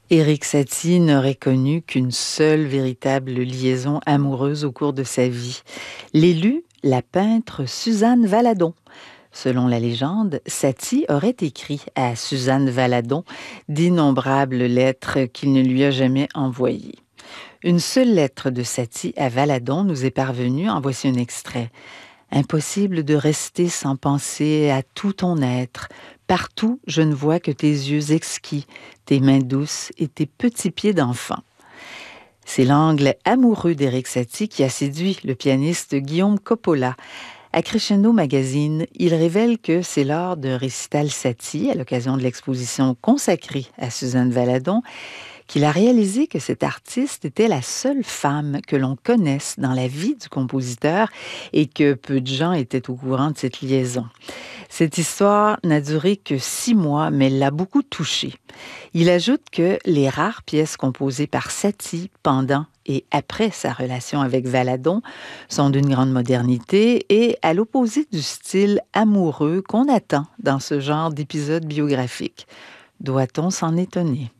Éric Satie n'aurait connu qu'une seule véritable liaison amoureuse au cours de sa vie. L'élu, la peintre Suzanne Valadon. Selon la légende, Satie aurait écrit à Suzanne Valadon d'innombrables lettres qu'il ne lui a jamais envoyées. Une seule lettre de Satie à Valadon nous est parvenue, en voici un extrait. Impossible de rester sans penser à tout ton être. Partout, je ne vois que tes yeux exquis, tes mains douces et tes petits pieds d'enfant. C'est l'angle amoureux d'Éric Satie qui a séduit le pianiste Guillaume Coppola. À Crescendo Magazine, il révèle que c'est lors de récital Satie, à l'occasion de l'exposition consacrée à Suzanne Valadon, qu'il a réalisé que cette artiste était la seule femme que l'on connaisse dans la vie du compositeur et que peu de gens étaient au courant de cette liaison. Cette histoire n'a duré que 6 mois, mais l'a beaucoup touché. Il ajoute que les rares pièces composées par Satie pendant et après sa relation avec Valadon sont d'une grande modernité et à l'opposé du style amoureux qu'on attend dans ce genre d'épisode biographique. Doit-on s'en étonner?